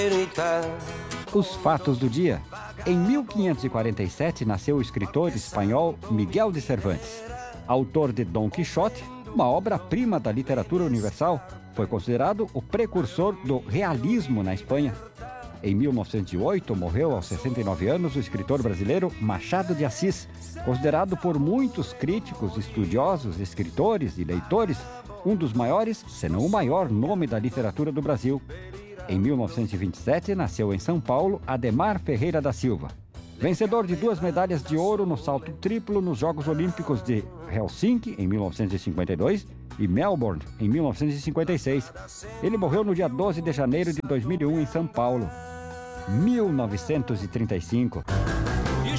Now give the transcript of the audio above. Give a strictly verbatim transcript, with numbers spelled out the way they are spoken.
Os fatos do dia. Em mil quinhentos e quarenta e sete nasceu o escritor espanhol Miguel de Cervantes. Autor de Dom Quixote, uma obra-prima da literatura universal, foi considerado o precursor do realismo na Espanha. Em mil novecentos e oito, morreu aos sessenta e nove anos o escritor brasileiro Machado de Assis, considerado por muitos críticos, estudiosos, escritores e leitores um dos maiores, se não o maior nome da literatura do Brasil. Em mil novecentos e vinte e sete, nasceu em São Paulo Adhemar Ferreira da Silva, vencedor de duas medalhas de ouro no salto triplo nos Jogos Olímpicos de Helsinki, em mil novecentos e cinquenta e dois, e Melbourne, em mil novecentos e cinquenta e seis. Ele morreu no dia doze de janeiro de dois mil e um, em São Paulo. mil novecentos e trinta e cinco.